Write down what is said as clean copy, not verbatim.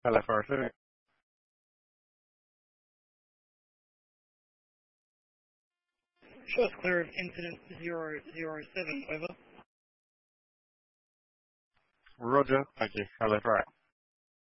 LFR 6. Shots clear of incident 007, over. Roger, thank you. LFR.